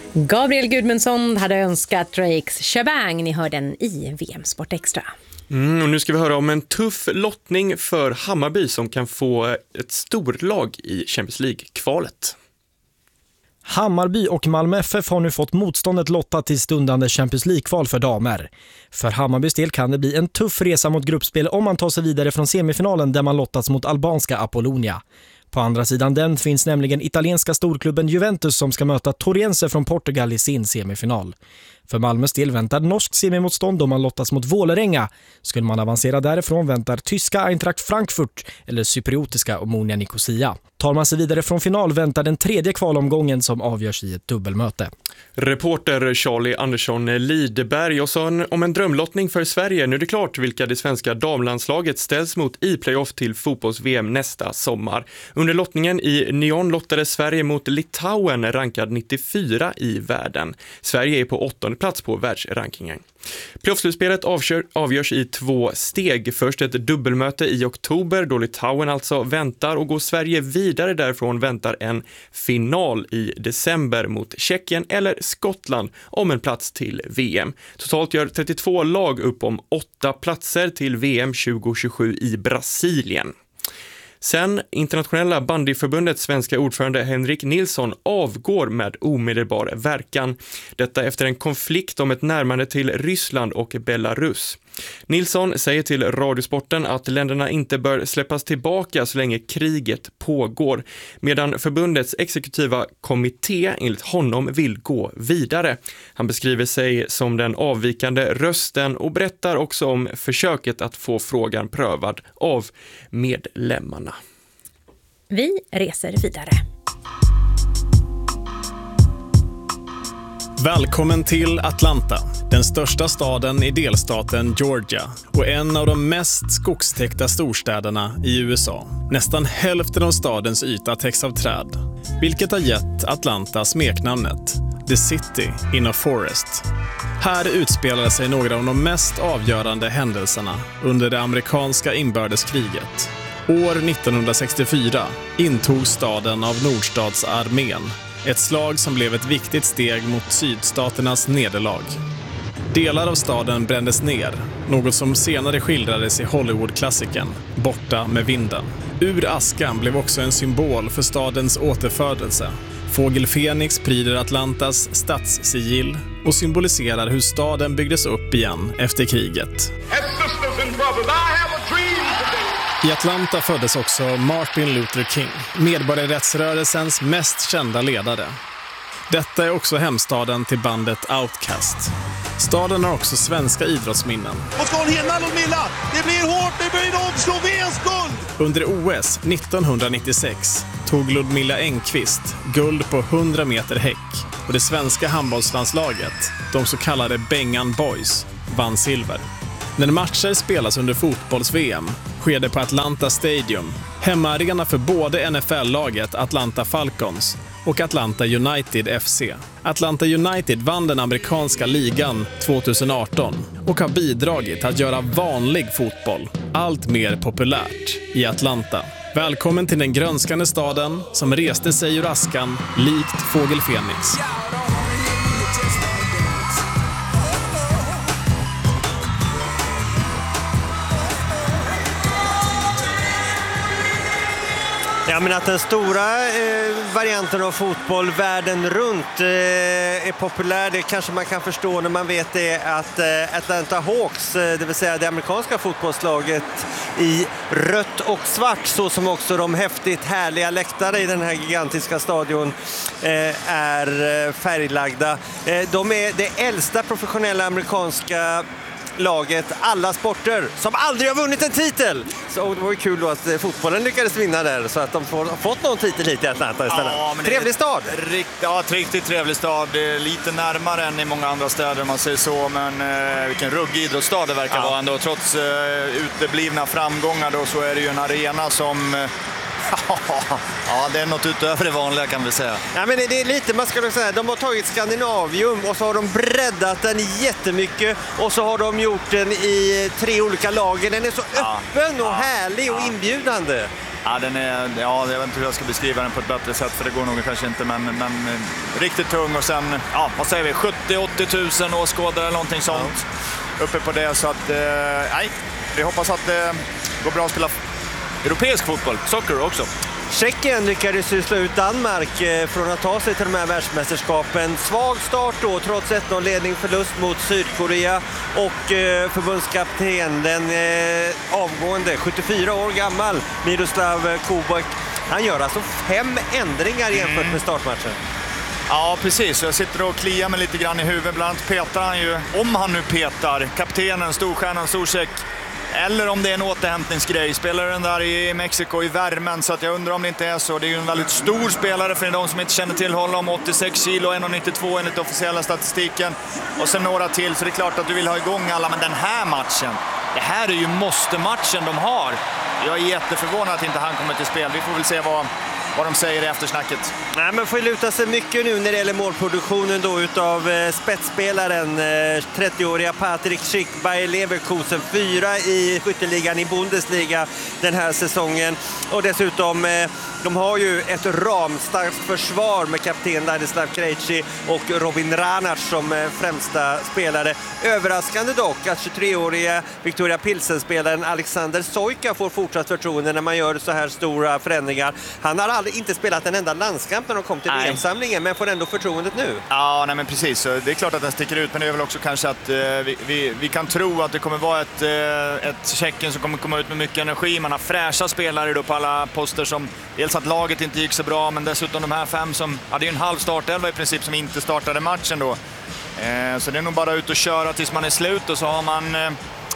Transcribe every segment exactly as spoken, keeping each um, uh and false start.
Gabriel Gudmundsson hade önskat Drakes Shabang. Ni hör den i V M Sport Extra. Mm, och nu ska vi höra om en tuff lottning för Hammarby som kan få ett storlag i Champions League-kvalet. Hammarby och Malmö F F har nu fått motståndet lottat till stundande Champions League-kval för damer. För Hammarbys del kan det bli en tuff resa mot gruppspel om man tar sig vidare från semifinalen där man lottats mot albanska Apollonia. På andra sidan den finns nämligen italienska storklubben Juventus som ska möta Torrense från Portugal i sin semifinal. För Malmös del väntar norsk semimotstånd om man lottas mot Vålerenga. Skulle man avancera därifrån väntar tyska Eintracht Frankfurt eller cypriotiska Omonia Nicosia. Tar man sig vidare från final väntar den tredje kvalomgången som avgörs i ett dubbelmöte. Reporter Charlie Andersson Lideberg och så om en drömlottning för Sverige. Nu är det klart vilka det svenska damlandslaget ställs mot i playoff till fotbolls-V M nästa sommar. Under lottningen i Nyon lottade Sverige mot Litauen rankad nittiofyra i världen. Sverige är på åttonde plats på världsrankingen. Playoffslutspelet avgörs i två steg. Först ett dubbelmöte i oktober då Litauen alltså väntar, och går Sverige vidare därifrån väntar en final i december mot Tjeckien eller Skottland om en plats till V M. Totalt gör trettiotvå lag upp om åtta platser till V M tjugohundratjugosju i Brasilien. Sen internationella bandyförbundets svenska ordförande Henrik Nilsson avgår med omedelbar verkan. Detta efter en konflikt om ett närmande till Ryssland och Belarus. Nilsson säger till Radiosporten att länderna inte bör släppas tillbaka så länge kriget pågår, medan förbundets exekutiva kommitté enligt honom vill gå vidare. Han beskriver sig som den avvikande rösten och berättar också om försöket att få frågan prövad av medlemmarna. Vi reser vidare. Välkommen till Atlanta, den största staden i delstaten Georgia och en av de mest skogstäckta storstäderna i U S A. Nästan hälften av stadens yta täcks av träd, vilket har gett Atlanta smeknamnet The City in a Forest. Här utspelade sig några av de mest avgörande händelserna under det amerikanska inbördeskriget. År nittonhundrasextiofyra intog staden av Nordstatsarmén, ett slag som blev ett viktigt steg mot sydstaternas nederlag. Delar av staden brändes ner, något som senare skildrades i Hollywood-klassikern Borta med vinden. Ur askan blev också en symbol för stadens återfödelse. Fågel Fenix pryder Atlantas stadssigill och symboliserar hur staden byggdes upp igen efter kriget. I Atlanta föddes också Martin Luther King, medborgarrättsrörelsens mest kända ledare. Detta är också hemstaden till bandet Outkast. Staden har också svenska idrottsminnen. Och ska hon hinna Ludmilla? Det blir hårt, det blir nog Slovens guld! Under O S nittonhundranittiosex tog Ludmilla Engqvist guld på hundra meter häck och det svenska handbollslandslaget, de så kallade Bengan Boys, vann silver. När matcher spelas under fotbolls-V M sker det på Atlanta Stadium, hemmaarena för både N F L-laget Atlanta Falcons och Atlanta United F C. Atlanta United vann den amerikanska ligan tjugoarton och har bidragit att göra vanlig fotboll allt mer populärt i Atlanta. Välkommen till den grönskande staden som reste sig ur askan likt Fågel Fenix. Ja, men att den stora eh, varianten av fotboll världen runt eh, är populär, det kanske man kan förstå när man vet det att eh, Atlanta Hawks, eh, det vill säga det amerikanska fotbollslaget i rött och svart, så som också de häftigt härliga läktare i den här gigantiska stadion eh, är eh, färglagda. Eh, de är det äldsta professionella amerikanska laget, alla sporter, som aldrig har vunnit en titel. Så det var ju kul då att fotbollen lyckades vinna där, så att de får, fått någon titel hit i Atlanta istället. Ja, trevlig stad. Rikt, ja, riktigt trevlig stad. Det är lite närmare än i många andra städer, man säger så. Men eh, vilken ruggig idrottsstad det verkar ja. vara ändå. Trots eh, uteblivna framgångar då, så är det ju en arena som... Eh, ja, det är något utöver det vanliga kan vi säga. Ja, men det är lite, man ska säga, de har tagit Skandinavium och så har de breddat den jättemycket och så har de gjort den i tre olika lager. Den är så ja. öppen och härlig och ja. inbjudande. Ja, den är, ja, jag vet inte hur jag ska beskriva den på ett bättre sätt, för det går nog kanske inte, men, men riktigt tung. Och sen, ja, vad säger vi, sjuttio till åttio tusen åskådare eller någonting sånt ja. uppe på det. Så att, eh, nej, vi hoppas att det går bra att spela europeisk fotboll, socker också. Tjeckien lyckades ju slå ut Danmark eh, från att ta sig till de här världsmästerskapen. Svag start då, trots ett noll-ledning, förlust mot Sydkorea. Och eh, förbundskapten, den eh, avgående, sjuttiofyra år gammal, Miroslav Kubek, han gör alltså fem ändringar jämfört mm. med startmatchen. Ja, precis. Jag sitter och kliar mig lite grann i huvudet. Bland annat petar han ju, om han nu petar, kaptenen, storstjärnan, storcheck. Eller om det är en återhämtningsgrej. Spelar den där i Mexiko i värmen, så att jag undrar om det inte är så. Det är ju en väldigt stor spelare för de som inte känner till honom. åttiosex kilo, en komma nittiotvå enligt officiella statistiken. Och sen några till, så det är klart att du vill ha igång alla. Men den här matchen, det här är ju måste-matchen de har. Jag är jätteförvånad att inte han kommer till spel. Vi får väl se vad... vad de säger i eftersnacket. Nej, men får ju luta sig mycket nu när det gäller målproduktionen då utav eh, spetsspelaren eh, trettioåriga Patrik Schick, Bayer Leverkusen, fyra i skytteligan i Bundesliga den här säsongen. Och dessutom, eh, de har ju ett ramstarkt försvar med kapten Ladislav Krejci och Robin Ranac som eh, främsta spelare. Överraskande dock att tjugotre-åriga Victoria Pilsen-spelaren Alexander Sojka får fortsatt förtroende när man gör så här stora förändringar. Han har aldrig inte spelat en enda landskamp när de kom till V M-samlingen, men får ändå förtroendet nu. Ja, nej men precis. Det är klart att den sticker ut, men det är väl också kanske att eh, vi, vi, vi kan tro att det kommer vara ett, eh, ett Tjeckien som kommer komma ut med mycket energi. Man har fräscha spelare då på alla poster, som dels att laget inte gick så bra, men dessutom de här fem som hade ju en halv startelva i princip som inte startade matchen då. Eh, så det är nog bara ut och köra tills man är slut, och så har man eh,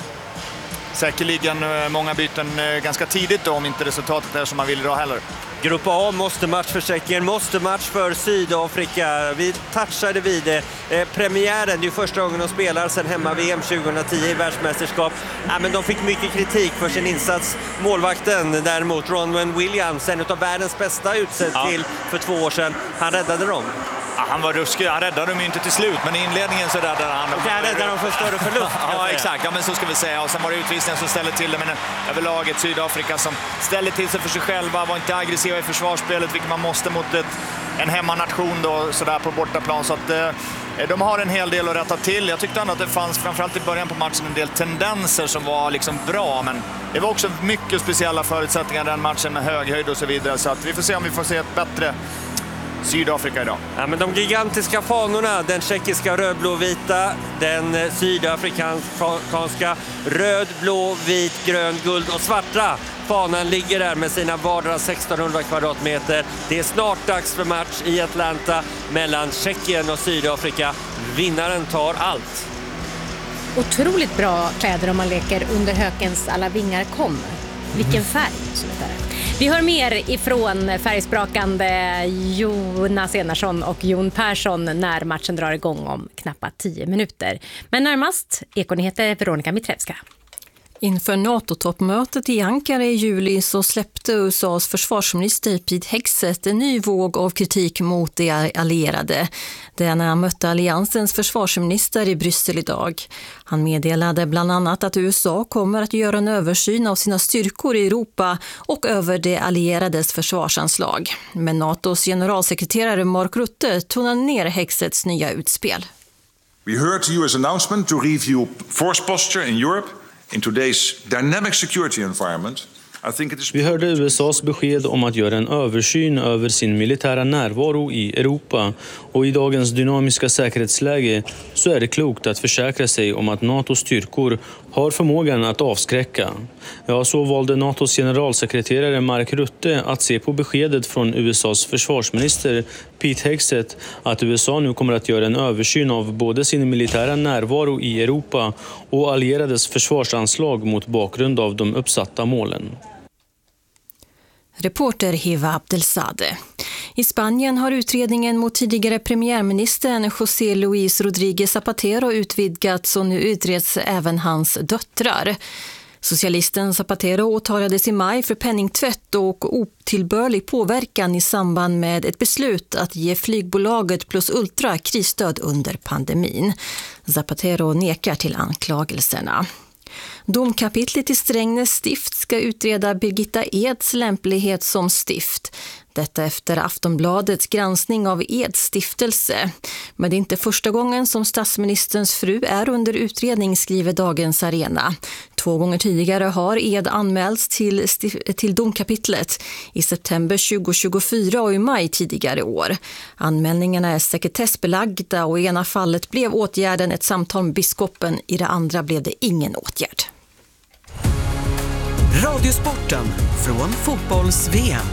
säkerligen eh, många byten eh, ganska tidigt då, om inte resultatet är som man vill idag heller. Grupp A, måste match för Tjeckien, måste match för Sydafrika. Vi touchade vid det. Eh, premiären, det är ju första gången de spelar sedan hemma V M tjugohundratio i världsmästerskap. Ja, men de fick mycket kritik för sin insats. Målvakten däremot, Ronwen Williams, en av världens bästa, utsedd ja. till för två år sedan. Han räddade dem. Ja, han var ruskig. Han räddade dem ju inte till slut, men i inledningen så räddade han dem. Och han räddade dem för större förlust. Ja, exakt. Ja, men så ska vi säga. Och sen var det utvisningen som ställde till det, men överlag ett Sydafrika som ställde till sig för sig själva, var inte aggressiva i försvarsspelet, vilket man måste mot ett, en hemmanation då, sådär på bortaplan. Så att eh, de har en hel del att rätta till. Jag tyckte ändå att det fanns, framförallt i början på matchen, en del tendenser som var liksom bra, men det var också mycket speciella förutsättningar den matchen med hög höjd och så vidare. Så att vi får se om vi får se ett bättre Sydafrika idag. Ja, men de gigantiska fanorna, den tjeckiska röd-blå-vita, den sydafrikanska röd, blå, vit, grön, guld och svarta. Fanan ligger där med sina vardera sextonhundra kvadratmeter. Det är snart dags för match i Atlanta mellan Tjeckien och Sydafrika. Vinnaren tar allt. Otroligt bra kläder om man leker under hökens alla vingar kommer. Vilken färg, så vidare. Vi hör mer ifrån färgsprakande Jonas Enarsson och Jon Persson när matchen drar igång om knappt tio minuter. Men närmast Ekonyheter Veronica Mitrevska. Inför NATO-toppmötet i Ankara i juli så släppte U S A:s försvarsminister Pete Hegseth en ny våg av kritik mot de allierade. Det är när han mötte alliansens försvarsminister i Bryssel idag. Han meddelade bland annat att U S A kommer att göra en översyn av sina styrkor i Europa och över de allierades försvarsanslag. Men NATOs generalsekreterare Mark Rutte tonade ner Hegseths nya utspel. We heard the U S announcement to review force posture in Europe. In today's dynamic security environment, I think it is... Vi hörde U S A:s besked om att göra en översyn över sin militära närvaro i Europa, och i dagens dynamiska säkerhetsläge så är det klokt att försäkra sig om att NATOs styrkor har förmågan att avskräcka. Ja, så valde NATOs generalsekreterare Mark Rutte att se på beskedet från U S A:s försvarsminister Pete Hegseth att U S A nu kommer att göra en översyn av både sin militära närvaro i Europa och allierades försvarsanslag mot bakgrund av de uppsatta målen. Reporter Hiva Abdelzadeh. I Spanien har utredningen mot tidigare premiärministern José Luis Rodríguez Zapatero utvidgats, och nu utreds även hans döttrar. Socialisten Zapatero åtalades i maj för penningtvätt och otillbörlig påverkan i samband med ett beslut att ge flygbolaget Plus Ultra krisstöd under pandemin. Zapatero nekar till anklagelserna. Domkapitlet i Strängnäs stift ska utreda Birgitta Eds lämplighet som stift. Detta efter Aftonbladets granskning av Eds stiftelse. Men det är inte första gången som statsministerns fru är under utredning, skriver Dagens Arena. Två gånger tidigare har Ed anmälts till, stif- till domkapitlet i september tjugohundratjugofyra och i maj tidigare år. Anmälningarna är sekretessbelagda och i ena fallet blev åtgärden ett samtal med biskopen, i det andra blev det ingen åtgärd. Radiosporten från fotbolls-V M.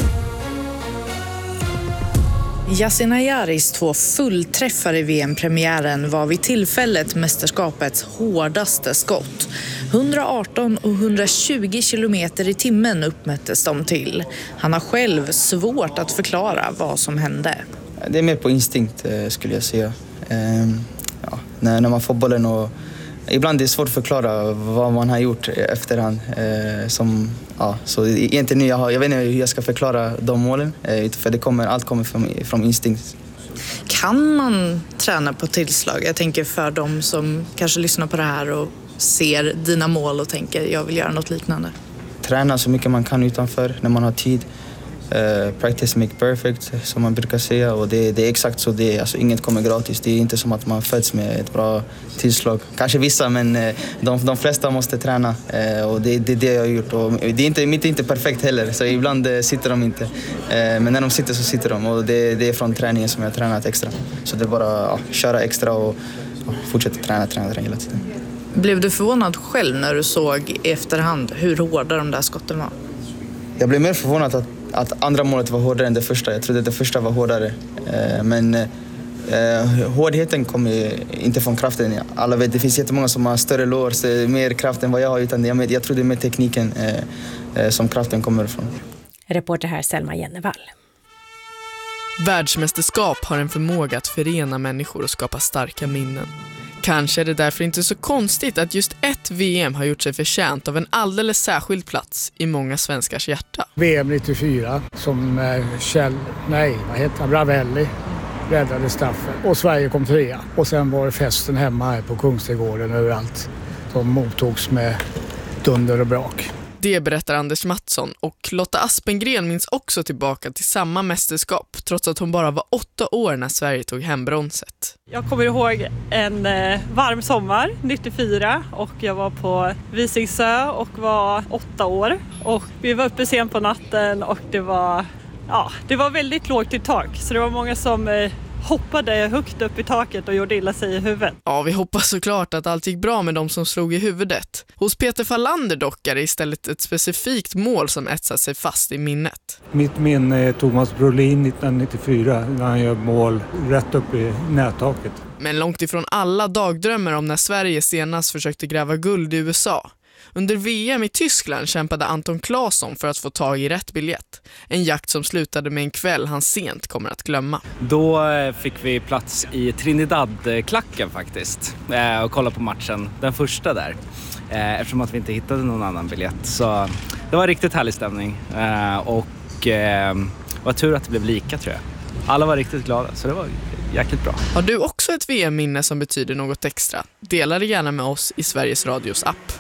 Yasin Ayaris två fullträffar i V M-premiären var vid tillfället mästerskapets hårdaste skott. hundraarton och hundratjugo kilometer i timmen uppmättes de till. Han har själv svårt att förklara vad som hände. Det är mer på instinkt skulle jag säga. Ja, när man får bollen och ibland är det svårt att förklara vad man har gjort efterhand. Eh, som, ja, så egentligen nu, jag, har, jag vet inte hur jag ska förklara de målen. Eh, för det kommer, allt kommer från, från instinkt. Kan man träna på tillslag? Jag tänker för de som kanske lyssnar på det här och ser dina mål och tänker jag vill göra något liknande. Träna så mycket man kan utanför när man har tid. Uh, practice make perfect, som man brukar säga, och det, det är exakt så. Det är, alltså, inget kommer gratis. Det är inte som att man föds med ett bra tillslag. Kanske vissa, men uh, de, de flesta måste träna, uh, och det, det är det jag har gjort. Och det är inte, mitt är inte perfekt heller, så ibland uh, sitter de inte. Uh, men när de sitter så sitter de, och det, det är från träningen som jag har tränat extra. Så det är bara uh, köra extra och uh, fortsätta träna, träna, träna hela tiden. Blev du förvånad själv när du såg i efterhand hur hårda de där skotten var? Jag blev mer förvånad att att andra målet var hårdare än det första. Jag trodde att det första var hårdare. Men eh, hårdheten kommer inte från kraften. Alla vet, det finns jättemånga som har större lår, så mer kraft än vad jag har. Utan jag, jag trodde med tekniken eh, som kraften kommer ifrån. Reporter här Selma Jennevall. Världsmästerskap har en förmåga att förena människor och skapa starka minnen. Kanske är det därför inte så konstigt att just ett V M har gjort sig förtjänt av en alldeles särskild plats i många svenskars hjärta. V M nittiofyra som Kjell, nej, vad heter han, Ravelli räddade straffen och Sverige kom trea. Och sen var det festen hemma här på Kungsträdgården överallt. De mottogs med dunder och brak. Det berättar Anders Mattsson, och Lotta Aspengren minns också tillbaka till samma mästerskap trots att hon bara var åtta år när Sverige tog hem bronset. Jag kommer ihåg en eh, varm sommar nittiofyra och jag var på Visingsö och var åtta år. Och vi var uppe sent på natten och det var, ja, det var väldigt lågt i tak, så det var många som eh, hoppade högt upp i taket och gjorde illa sig i huvudet. Ja, vi hoppas såklart att allt gick bra med de som slog i huvudet. Hos Peter Fallander dock är det istället ett specifikt mål som etsat sig fast i minnet. Mitt minne är Thomas Brolin nittonhundranittiofyra när han gör mål rätt upp i nättaket. Men långt ifrån alla dagdrömmer om när Sverige senast försökte gräva guld i U S A. Under V M i Tyskland kämpade Anton Claesson för att få tag i rätt biljett. En jakt som slutade med en kväll han sent kommer att glömma. Då fick vi plats i Trinidad-klacken faktiskt och kolla på matchen, den första där. Eftersom att vi inte hittade någon annan biljett. Så det var en riktigt härlig stämning och det var tur att det blev lika, tror jag. Alla var riktigt glada, så det var jäkligt bra. Har du också ett V M-minne som betyder något extra? Dela det gärna med oss i Sveriges Radios app.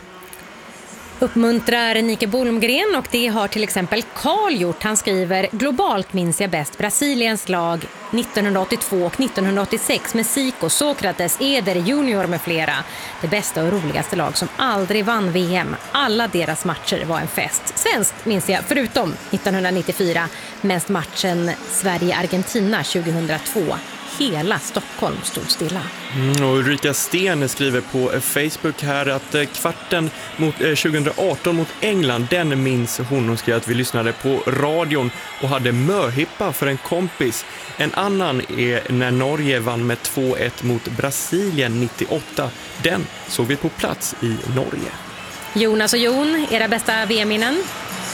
Uppmuntrar Nike Bolmgren, och det har till exempel Karl gjort. Han skriver: globalt minns jag bäst Brasiliens lag nittonhundraåttiotvå och nittonhundraåttiosex med Zico, Sokrates, Eder, Junior med flera. Det bästa och roligaste lag som aldrig vann V M. Alla deras matcher var en fest. Svenskt minns jag, förutom nittonhundranittiofyra, mest matchen Sverige-Argentina tjugohundratvå. Hela Stockholm stod stilla. Mm, och Ulrika Sten skriver på Facebook här att eh, kvarten mot, eh, tjugohundraarton mot England, den minns hon. Hon skrev att vi lyssnade på radion och hade möhippa för en kompis. En annan är när Norge vann med två ett mot Brasilien nittioåtta. Den såg vi på plats i Norge. Jonas och Jon, era bästa V M-minnen?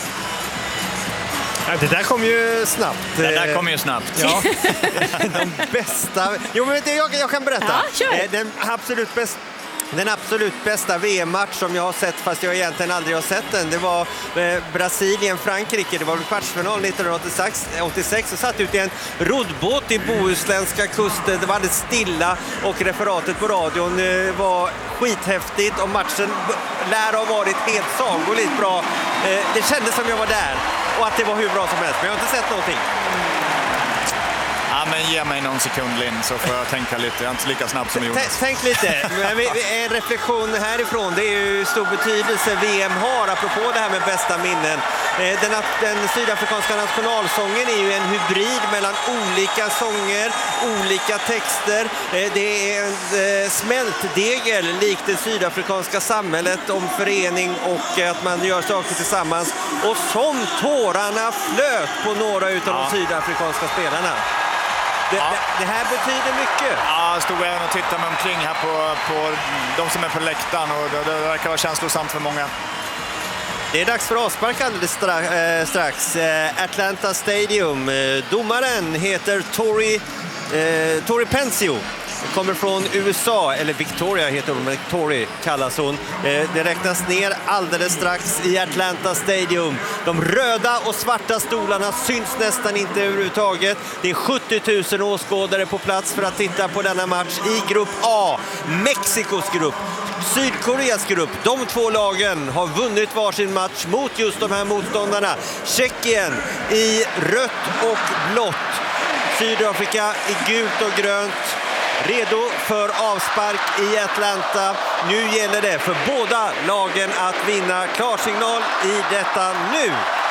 Ja, det där kom ju snabbt. Det där kom ju snabbt. Ja. De bästa... Jo, men jag, jag kan berätta. Ja, kör. Den absolut bästa... Den absolut bästa V M-match som jag har sett, fast jag egentligen aldrig har sett den, det var eh, Brasilien-Frankrike. Det var kvartsfinal nittonhundraåttiosex och satt ut i en roddbåt i bohuslänska kusten. Det var alldeles stilla och referatet på radion eh, var skithäftigt och matchen lär ha varit helt sagoligt bra. Eh, det kändes som jag var där och att det var hur bra som helst, men jag har inte sett någonting. Ja, men ge mig någon sekund, Linn, så får jag tänka lite. Jag är inte lika snabb som Jonas. Tänk lite. En reflektion härifrån. Det är ju stor betydelse V M har, apropå det här med bästa minnen. Den, den sydafrikanska nationalsången är ju en hybrid mellan olika sånger, olika texter. Det är en smältdegel likt det sydafrikanska samhället om förening och att man gör saker tillsammans. Och som tårarna flöt på några utav ja. de sydafrikanska spelarna. Det, ja. det, det här betyder mycket. Ja, jag stod även och tittade mig omkring här på, på de som är på läktaren och det, det verkar vara känslosamt för många. Det är dags för avspark alldeles strax. Äh, strax. Äh, Atlanta Stadium. Äh, domaren heter Tori, äh, Tori Pensio. Kommer från U S A, eller Victoria heter hon, men Tori kallas hon. Eh, det räknas ner alldeles strax i Atlanta Stadium. De röda och svarta stolarna syns nästan inte överhuvudtaget. Det är sjuttio tusen åskådare på plats för att titta på denna match i grupp A. Mexikos grupp, Sydkoreas grupp. De två lagen har vunnit varsin match mot just de här motståndarna. Tjeckien i rött och blått. Sydafrika i gult och grönt. Redo för avspark i Atlanta. Nu gäller det för båda lagen att vinna. Klarsignal i detta nu.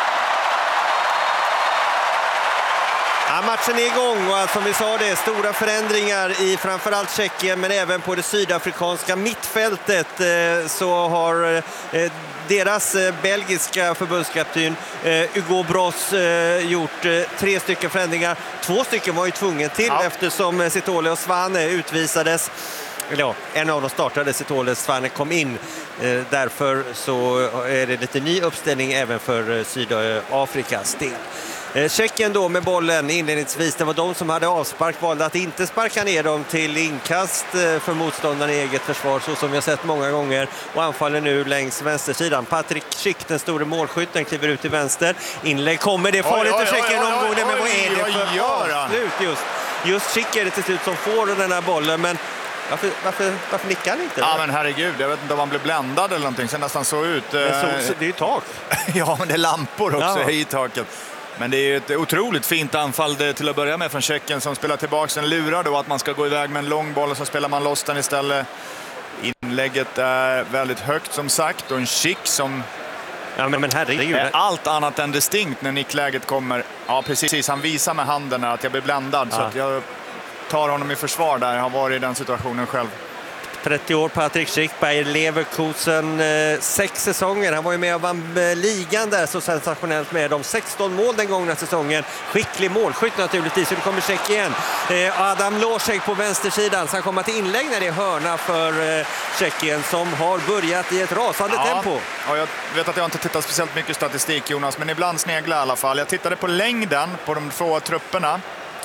Ja, matchen är igång och som vi sa det, stora förändringar i framförallt Tjeckien men även på det sydafrikanska mittfältet eh, så har eh, deras eh, belgiska förbundskapten eh, Hugo Bross eh, gjort eh, tre stycken förändringar. Två stycken var ju tvungen till ja. eftersom eh, Sitole och Svane utvisades. Eller ja, en av dem startade, Sitole, Svane kom in. Eh, därför så är det lite ny uppställning även för eh, Sydafrikas del. Tjeckien då med bollen inledningsvis, det var de som hade avspark, valde att inte sparka ner dem till inkast för motståndaren i eget försvar så som vi har sett många gånger och anfaller nu längs vänstersidan. Patrick Schick, den stora målskytten, kliver ut till vänster. Inlägg kommer, det är farligt för Tjeckien omgående, men vad är det för avslut just? Just Schick är det till slut som får den här bollen, men Varför, varför, varför nickar han inte? Ja, men herregud, jag vet inte om han blev bländad eller någonting, sen nästan så ut. Men så, det är ju tak. Ja, men det är lampor också ja. i taket. Men det är ju ett otroligt fint anfall till att börja med från Tjeckien som spelar tillbaka en lurar då att man ska gå iväg med en lång boll och så spelar man loss den istället. Inlägget är väldigt högt som sagt och en Schick som ja, men, men herregud. är allt annat än distinkt när nickläget kommer. Ja, precis. Han visar med handen att jag blir bländad ja. så att jag tar honom i försvar där. Jag har varit i den situationen själv. trettio år, Patrick Schick, Bayer Leverkusen, eh, sex säsonger. Han var ju med och vann eh, ligan där så sensationellt med de sexton mål den gångna säsongen. Skicklig målskytt naturligtvis, så det kommer Schick igen. Eh, Adam Lošek på vänstersidan, så han kommer till inlägg när det är hörna för eh, Tjeckien som har börjat i ett rasande ja, tempo. Ja, jag vet att jag inte tittat speciellt mycket statistik, Jonas, men ibland sneglar i alla fall. Jag tittade på längden på de två trupperna.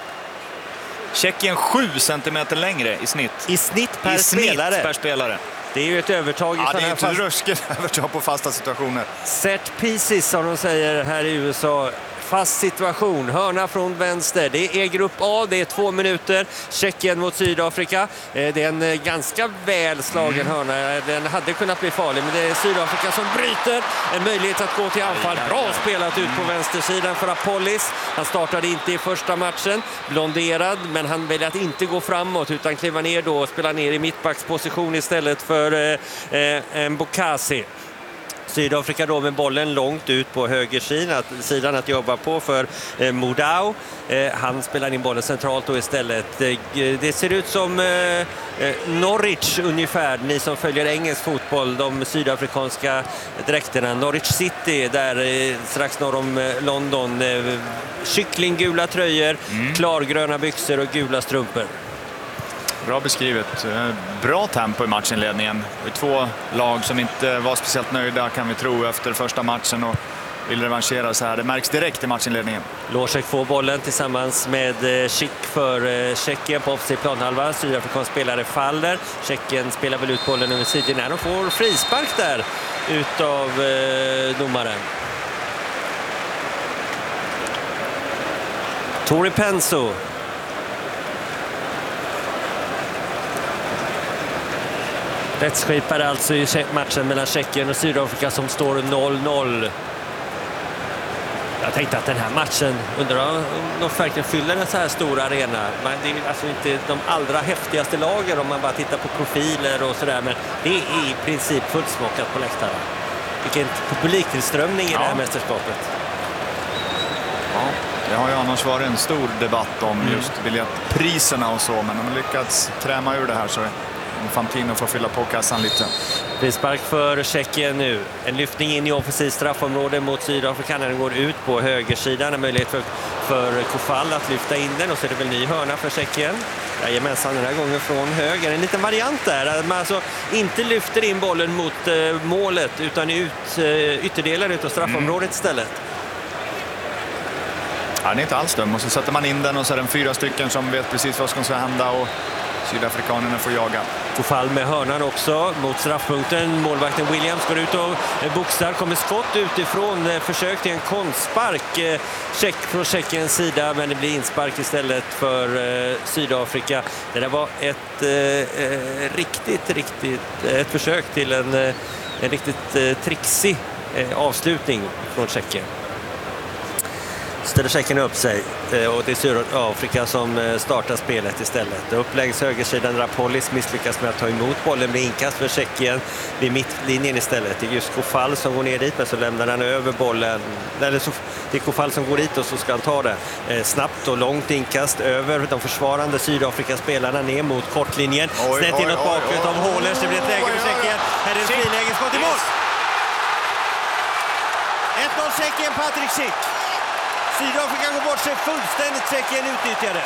Tjeckien sju centimeter längre i snitt. I snitt per, I spelare. Snitt per spelare. Det är ju ett övertag i ja, det är ett fast... ruskigt övertag på fasta situationer. Set pieces som de säger här i U S A. Fast situation, hörna från vänster. Det är grupp A, det är två minuter. Tjeckien mot Sydafrika. Det är en ganska väl slagen mm. hörna. Den hade kunnat bli farlig, men det är Sydafrika som bryter. En möjlighet att gå till anfall. Bra spelat ut på vänstersidan för Apollis. Han startade inte i första matchen. Blonderad, men han väljer att inte gå framåt utan kliva ner då och spela ner i mittbacksposition istället för eh, eh, Mbokasi. Sydafrika då med bollen långt ut på högersidan att, sidan att jobba på för eh, Modau. Eh, han spelar in bollen centralt då istället. Eh, det ser ut som eh, Norwich ungefär, ni som följer engelsk fotboll, de sydafrikanska dräkterna. Norwich City där eh, strax norr om eh, London. Eh, kycklinggula tröjor, mm. klargröna byxor och gula strumpor. Bra beskrivet. Bra tempo i matchinledningen. Två lag som inte var speciellt nöjda kan vi tro efter första matchen och vill revanschera så här. Det märks direkt i matchinledningen. Lošek får bollen tillsammans med Schick för Tjeckien på offensiv planhalva. Sydafrikansk spelare faller. Tjeckien spelar väl ut bollen över sidan när de får frispark där utav eh, domaren. Tori Penso. Rättsskipare alltså i matchen mellan Tjeckien och Sydafrika som står noll noll. Jag tänkte att den här matchen, undrar om de verkligen fyller en så här stor arena. Det är alltså inte de allra häftigaste lagen om man bara tittar på profiler och sådär, men det är i princip fullsmockat på läktaren. Vilken publiktillströmning i ja. det här mästerskapet. Ja, det har ju annars varit en stor debatt om mm. just biljettpriserna och så, men de har lyckats kräma ur det här så Fantino får fylla på kassan lite. Frispark för Tjeckien nu. En lyftning in i offensiv straffområde mot Sydafrika. Den går ut på högersidan. En möjlighet för, för Kofall att lyfta in den. Och så är det väl ny hörna för Tjeckien. Jajamensan, den här gången från höger. En liten variant där. Att man alltså inte lyfter in bollen mot eh, målet utan ut eh, ytterdelen utav straffområdet mm. istället. Ja, det är inte alls dum. Och så sätter man in den och så är det fyra stycken som vet precis vad som ska hända och sydafrikanerna får jaga. Kofall med hörnan också mot straffpunkten. Målvakten Williams går ut och boxar. Kommer skott utifrån. Försök till en konstspark Tjeck från Tjeckiens sida, men det blir inspark istället för eh, Sydafrika. Det där var ett eh, riktigt, riktigt ett försök till en, en riktigt eh, trixig eh, avslutning från Tjeckien. Ställer Tjeckien upp sig och det är Sydafrika som startar spelet istället. Upp längs högersidan, Rapolis misslyckas med att ta emot bollen, blir inkast för Tjeckien vid mittlinjen istället. Det är just Kofall som går ner dit, men så lämnar han över bollen. Eller så, det är Kofall som går dit och så ska han ta det. Eh, snabbt och långt inkast över de försvarande Sydafrika-spelarna ner mot kortlinjen. Oj, Snett inåt bakåt av Hålers. Det blir ett läge för Tjeckien. Här är en friläge, skott i mål! ett noll Tjeckien, Patrik Schick. Sydafrika går bort sig fullständigt, Tjeckien utnyttjade.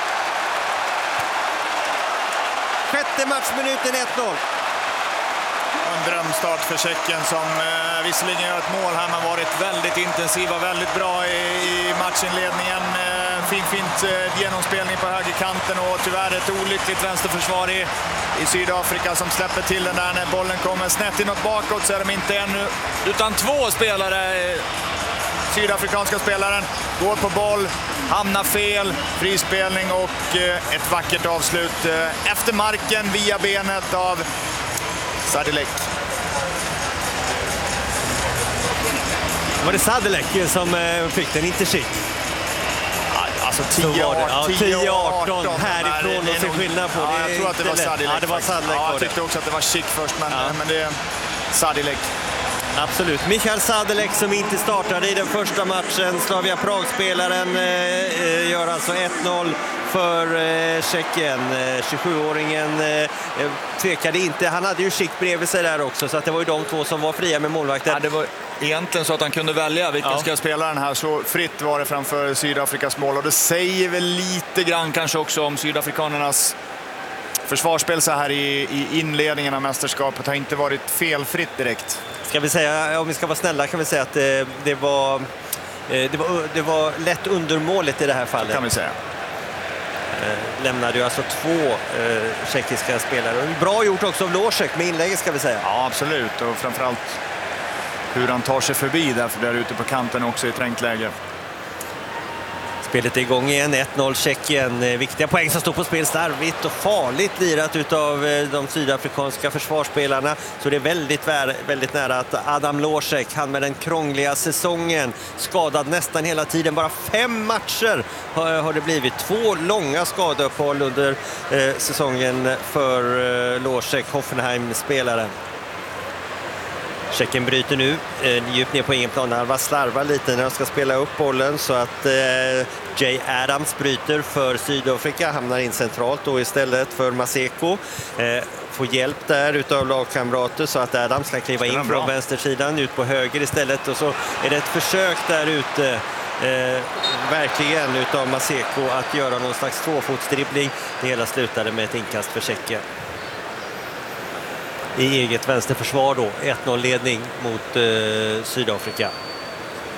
Sjätte matchminuten ett noll. En drömstart för Tjeckien som eh, visserligen gör ett mål här, men varit väldigt intensiva, väldigt bra i, i matchinledningen. Eh, fin, fint eh, genomspelning på högerkanten och tyvärr ett olyckligt vänsterförsvar i, i Sydafrika som släpper till den där när bollen kommer snett inåt bakåt, så är de inte en utan två spelare. Eh, Sydafrikanska spelaren går på boll, hamnar fel, frispelning och eh, ett vackert avslut eh, efter marken via benet av Sadilek. Var det Sadilek som eh, fick den, inte Schick? Alltså tio arton härifrån och så skillnad på. Ja, jag tror att det var Sadilek. Ja, det var Sadilek. Ja, jag tyckte också att det var Schick först, men, ja. men det är Sadilek. Absolut. Michael Sadilek som inte startade i den första matchen. Slavia Prag-spelaren eh, gör alltså ett noll för eh, Tjeckien. Eh, tjugosjuåringen eh, tvekade inte. Han hade ju Schick bredvid sig där också, så att det var ju de två som var fria med målvakten. Ja, det var egentligen så att han kunde välja vilken ja. ska spela den här. Så fritt var det framför Sydafrikas mål. Och det säger väl lite grann kanske också om sydafrikanernas försvarsspel så här i, i inledningen av mästerskapet har inte varit felfritt direkt. Ska vi säga, om vi ska vara snälla kan vi säga att det, det, var, det, var, det var lätt undermålet i det här fallet. Kan vi säga. Lämnade ju alltså två eh, tjeckiska spelare. Bra gjort också av Lošek med inlägget, ska vi säga. Ja, absolut. Och framförallt hur han tar sig förbi därför där ute på kanten också i trängt läge. Spelet är igång igen, ett noll Tjeckien. Viktiga poäng som står på spel, starvigt och farligt lirat utav de sydafrikanska försvarsspelarna. Så det är väldigt, väldigt nära att Adam Lošek, han med den krångliga säsongen, skadad nästan hela tiden. Bara fem matcher har, har det blivit. Två långa skadeuppehåll under eh, säsongen för eh, Lošek, Hoffenheim-spelaren. Tjeckien bryter nu, eh, djupt ner på egen planhalva, slarvar lite när de ska spela upp bollen så att eh, Jay Adams bryter för Sydafrika, hamnar in centralt då istället för Maseko. Eh, får hjälp där utav lagkamrater så att Adams kan kliva in från vänstersidan ut på höger istället, och så är det ett försök där ute eh, verkligen utav Maseko att göra någon slags tvåfotsdribbling. Det hela slutade med ett inkast för Tjeckien. I eget vänsterförsvar då, ett noll ledning mot eh, Sydafrika.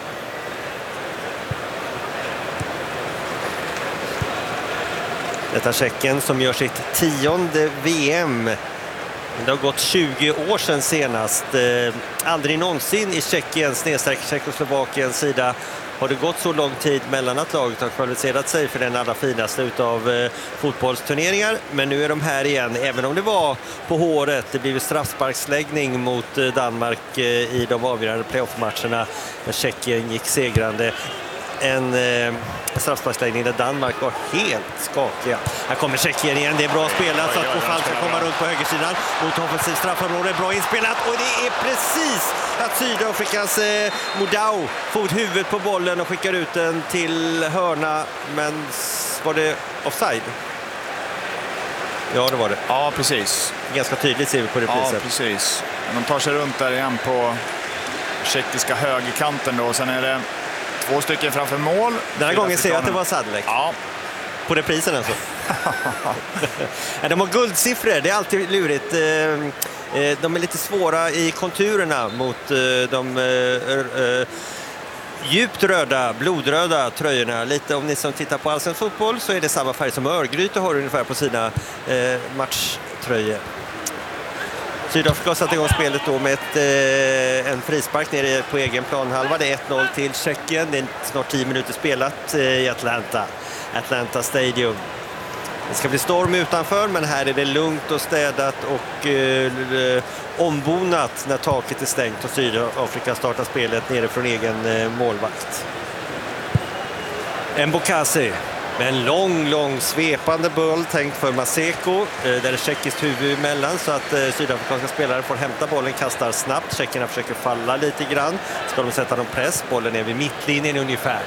Detta Tjeckien som gör sitt tionde V M. Det har gått tjugo år sedan senast. Eh, aldrig någonsin i Tjeckien, snedstreck Tjeckoslovakiens sida, har det gått så lång tid mellan att laget har kvalificerat sig för den allra finaste utav eh, fotbollsturneringar. Men nu är de här igen, även om det var på håret. Det blev straffsparksläggning mot eh, Danmark eh, i de avgörande playoff-matcherna när Tjeckien gick segrande. En eh, straffsparksläggning där Danmark var helt skakiga. Här kommer Tjeckien igen, det är bra spelat så att Kofall ska komma runt på högersidan mot offensiv straffområde, bra inspelat och det är precis att Sydafrikas eh, Modau får ut huvudet på bollen och skickar ut den till hörna, men var det offside? Ja, det var det. Ja, precis. Ganska tydligt ser vi på reprisen. Ja, precis. De tar sig runt där igen på tjeckiska högerkanten då, och sen är det två stycken framför mål. Den här gången ser jag att det var Sadlek. Ja. På reprisen alltså. De har guldsiffror, det är alltid lurigt. De är lite svåra i konturerna mot de djupt röda, blodröda tröjorna. Lite om ni som tittar på allsvensk fotboll så är det samma färg som Örgryte har ungefär på sina matchtröjor. Sydafrika har satt igång spelet då med ett, eh, en frispark nere på egen planhalva. Det är ett noll till Tjeckien. Det är snart tio minuter spelat eh, i Atlanta. Atlanta Stadium. Det ska bli storm utanför, men här är det lugnt och städat och eh, ombonat när taket är stängt och Sydafrika startar spelet nere från egen eh, målvakt. Mbokasi. Med en lång, lång svepande boll tänkt för Maseko. Där är tjeckiskt huvud emellan så att sydafrikanska spelare får hämta bollen, kastar snabbt. Tjeckerna försöker falla lite grann. Ska de sätta någon press? Bollen är vid mittlinjen ungefär.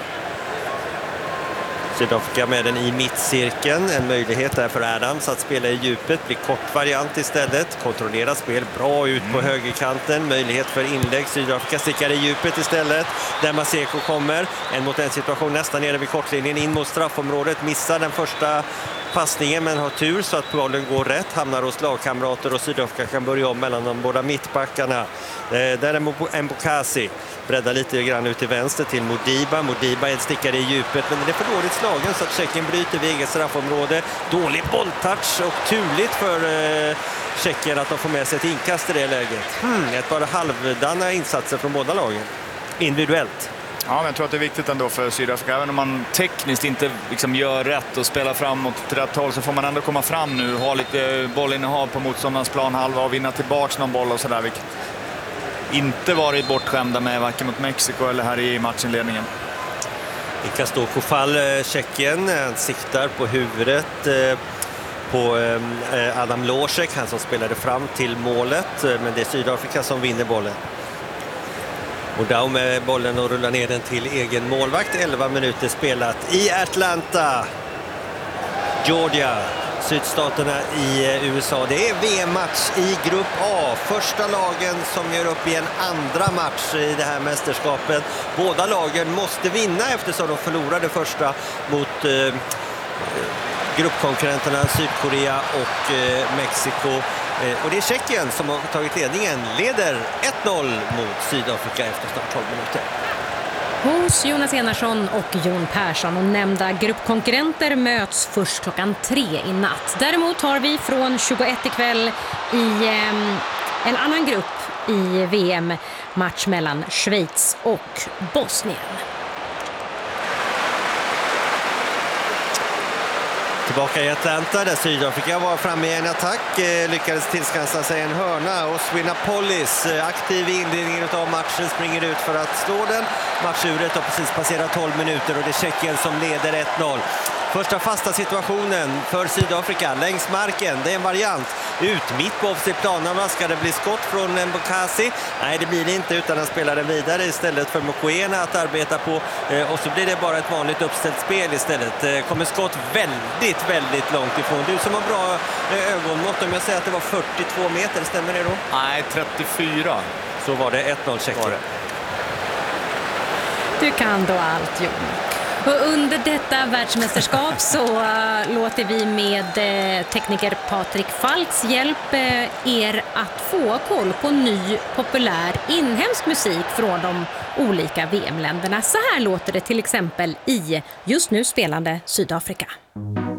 Sydafrika med den i mittcirkeln. En möjlighet där för Adams att spela i djupet. Blir kort variant istället. Kontrollerat spel. Bra ut på mm. högerkanten. Möjlighet för inlägg. Sydafrika stickar i djupet istället. Där Maseko kommer. En mot en situation nästan nere vid kortlinjen. In mot straffområdet. Missar den första passningen men har tur så att bollen går rätt. Hamnar hos lagkamrater och Sydafrika kan börja om mellan de båda mittbackarna. Eh, där är Mbokasi. Breddar lite grann ut till vänster till Modiba. Modiba är stickare i djupet men det är för dåligt slagen så att Tjeckien bryter vid eget straffområde. Dålig bolltouch och turligt för eh, Tjeckien att de får med sig ett inkast i det läget. Hmm, ett par halvdana insatser från båda lagen. Individuellt. Ja, men jag tror att det är viktigt ändå för Sydafrika. Även om man tekniskt inte liksom gör rätt och spelar framåt till rätt håll så får man ändå komma fram nu. Ha lite bollinnehav på motståndarens planhalva och vinna tillbaka någon boll och sådär. Vilket inte varit bortskämda med varken mot Mexiko eller här i matchinledningen. Det kan stå Kofall, Tjeckien. Han siktar på huvudet på Adam Losek, han som spelade fram till målet. Men det är Sydafrika som vinner bollen. Och Dau med bollen och rullar ner den till egen målvakt. elva minuter spelat i Atlanta, Georgia, sydstaterna i U S A. Det är V M-match i grupp A. Första lagen som gör upp i en andra match i det här mästerskapet. Båda lagen måste vinna eftersom de förlorade första mot eh, gruppkonkurrenterna Sydkorea och eh, Mexiko. Eh, och det är Tjeckien som har tagit ledningen. Leder ett noll mot Sydafrika efter snart tolv minuter. Hos Jonas Enarsson och Jon Persson och nämnda gruppkonkurrenter möts först klockan tre i natt. Däremot har vi från tjugoett ikväll i eh, en annan grupp i V M match mellan Schweiz och Bosnien. Tillbaka i Atlanta där Sydafrika var framme i en attack, lyckades tillskansa sig en hörna och Swinapolis aktiv i inledningen av matchen springer ut för att slå den. Matchuret har precis passerat tolv minuter och det är Tjeckien som leder ett noll. Första fasta situationen för Sydafrika längs marken, det är en variant. Ut mitt på offside-planen, ska det bli skott från Mbokasi? Nej, det blir det inte utan han spelar den vidare istället för Mokoena att arbeta på. Och så blir det bara ett vanligt uppställt spel istället. Kommer skott väldigt, väldigt långt ifrån. Du som har bra ögonmått, om jag säger att det var fyrtiotvå meter, stämmer det då? Nej, trettiofyra. Så var det ett noll Tjeckien. Du kan då allt, Jon. Och under detta världsmästerskap så uh, låter vi med uh, tekniker Patrik Falks hjälp uh, er att få koll på ny populär inhemsk musik från de olika V M-länderna. Så här låter det till exempel i just nu spelande Sydafrika.